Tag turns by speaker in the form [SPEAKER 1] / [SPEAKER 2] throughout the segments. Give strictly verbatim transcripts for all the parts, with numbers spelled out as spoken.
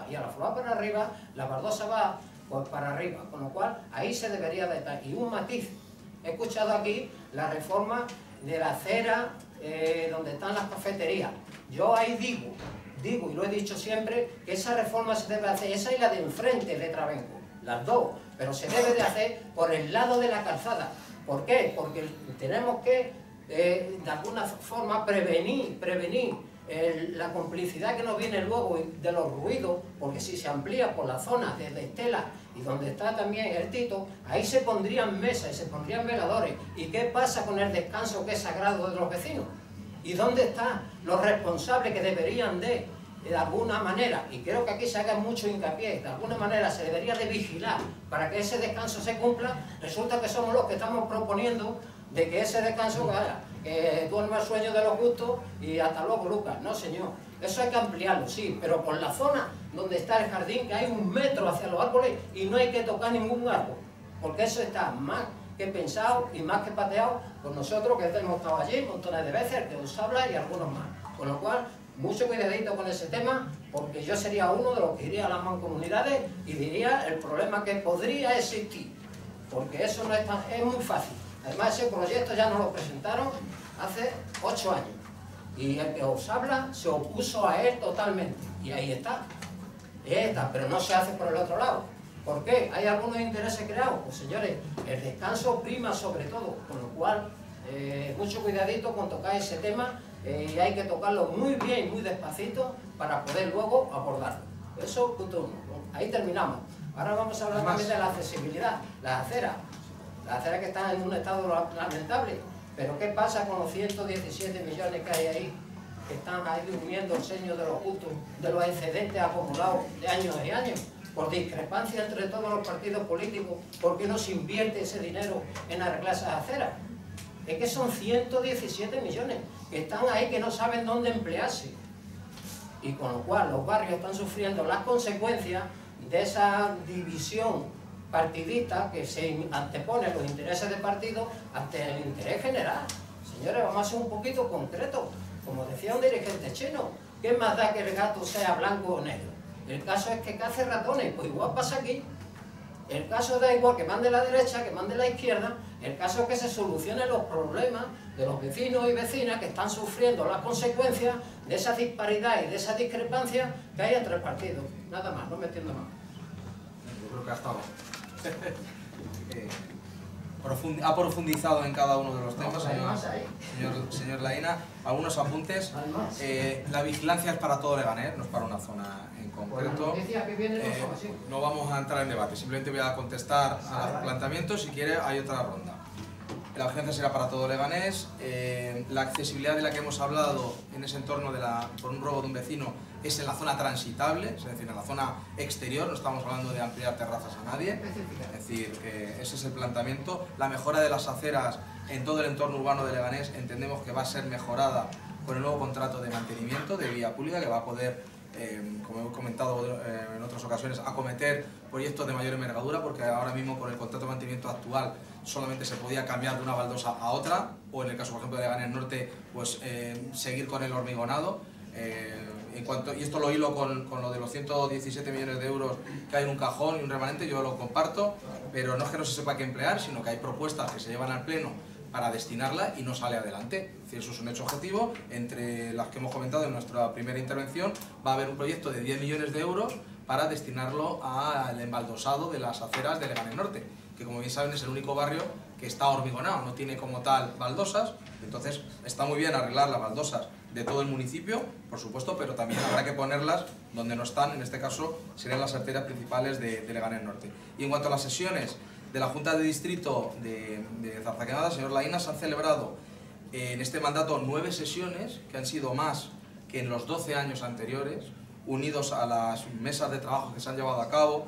[SPEAKER 1] y al aflorar para arriba, la baldosa va pues, para arriba, con lo cual ahí se debería de estar. Y un matiz, he escuchado aquí la reforma de la acera eh, donde están las cafeterías. Yo ahí digo, digo y lo he dicho siempre, que esa reforma se debe hacer, esa y la de enfrente de Trabenco, las dos, pero se debe de hacer por el lado de la calzada. ¿Por qué? Porque tenemos que, eh, de alguna forma, prevenir, prevenir el, la complicidad que nos viene luego de los ruidos, porque si se amplía por la zona desde Estela y donde está también el Tito, ahí se pondrían mesas y se pondrían veladores. ¿Y qué pasa con el descanso que es sagrado de los vecinos? ¿Y dónde están los responsables que deberían de, de alguna manera, y creo que aquí se haga mucho hincapié, de alguna manera se debería de vigilar para que ese descanso se cumpla? Resulta que somos los que estamos proponiendo de que ese descanso vaya, que duerma el sueño de los justos y hasta luego, Lucas. No, señor, eso hay que ampliarlo, sí, pero por la zona donde está el jardín, que hay un metro hacia los árboles y no hay que tocar ningún árbol, porque eso está más que pensado y más que pateado por nosotros, que hemos estado allí montones de veces, el que os habla y algunos más. Con lo cual, mucho cuidadito con ese tema, porque yo sería uno de los que iría a las mancomunidades y diría el problema que podría existir, porque eso no es, tan, es muy fácil. Además, ese proyecto ya nos lo presentaron hace ocho años y el que os habla se opuso a él totalmente, y ahí está, ahí está, pero no se hace por el otro lado. ¿Por qué? ¿Hay algunos intereses creados? Pues señores, el descanso prima sobre todo, con lo cual, eh, mucho cuidadito con tocar ese tema, eh, y hay que tocarlo muy bien, muy despacito, para poder luego abordarlo. Eso, punto uno. Ahí terminamos. Ahora vamos a hablar también de la accesibilidad, las aceras. Las aceras que están en un estado lamentable. Pero ¿qué pasa con los ciento diecisiete millones que hay ahí, que están ahí durmiendo el sueño de los justos, de los excedentes acumulados de años y años? Por discrepancia entre todos los partidos políticos, ¿por qué no se invierte ese dinero en arreglar esas aceras? Es que son ciento diecisiete millones que están ahí, que no saben dónde emplearse. Y con lo cual los barrios están sufriendo las consecuencias de esa división partidista que se antepone los intereses de partido ante el interés general. Señores, vamos a ser un poquito concretos. Como decía un dirigente chino, ¿qué más da que el gato sea blanco o negro? El caso es que cace ratones, pues igual pasa aquí. El caso da igual que mande la derecha, que mande la izquierda, el caso es que se solucionen los problemas de los vecinos y vecinas que están sufriendo las consecuencias de esa disparidad y de esa discrepancia que hay entre partidos. Nada más, no me entiendo más.
[SPEAKER 2] Yo creo que ha estado. eh, ha profundizado en cada uno de los temas, señor, señor, señor Laína. Algunos apuntes. Eh, la vigilancia es para todo Leganés, no es para una zona en concreto. Eh, no vamos a entrar en debate, simplemente voy a contestar a los planteamientos. Si quiere, hay otra ronda. La vigilancia será para todo Leganés. Eh, la accesibilidad de la que hemos hablado en ese entorno de la, por un robo de un vecino es en la zona transitable, es decir, en la zona exterior, no estamos hablando de ampliar terrazas a nadie. Es decir, que ese es el planteamiento. La mejora de las aceras en todo el entorno urbano de Leganés entendemos que va a ser mejorada con el nuevo contrato de mantenimiento de vía pública, que va a poder, eh, como he comentado eh, en otras ocasiones, acometer proyectos de mayor envergadura, porque ahora mismo con el contrato de mantenimiento actual solamente se podía cambiar de una baldosa a otra, o en el caso por ejemplo de Leganés Norte, pues eh, seguir con el hormigonado. Eh, en cuanto, y esto lo hilo con, con lo de los ciento diecisiete millones de euros que hay en un cajón y un remanente, yo lo comparto, pero no es que no se sepa qué emplear, sino que hay propuestas que se llevan al pleno para destinarla y no sale adelante. Es decir, eso es un hecho objetivo. Entre las que hemos comentado en nuestra primera intervención, va a haber un proyecto de diez millones de euros para destinarlo al embaldosado de las aceras de Leganés Norte, que como bien saben es el único barrio que está hormigonado, no tiene como tal baldosas. Entonces está muy bien arreglar las baldosas de todo el municipio, por supuesto, pero también habrá que ponerlas donde no están. En este caso serían las arterias principales de, de Leganés Norte. Y en cuanto a las sesiones de la Junta de Distrito de, de Zarzaquemada, señor Laína, se han celebrado eh, en este mandato nueve sesiones, que han sido más que en los doce años anteriores, unidos a las mesas de trabajo que se han llevado a cabo,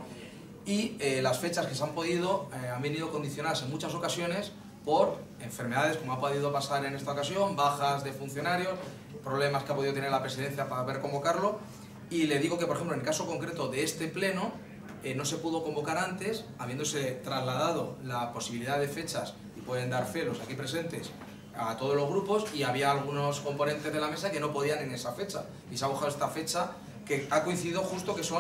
[SPEAKER 2] y eh, las fechas que se han podido eh, han venido condicionadas en muchas ocasiones por enfermedades, como ha podido pasar en esta ocasión, bajas de funcionarios, problemas que ha podido tener la presidencia para ver convocarlo. Y le digo que, por ejemplo, en el caso concreto de este pleno, eh, no se pudo convocar antes, habiéndose trasladado la posibilidad de fechas, y pueden dar fe los aquí presentes, a todos los grupos, y había algunos componentes de la mesa que no podían en esa fecha, y se ha buscado esta fecha que ha coincidido justo que son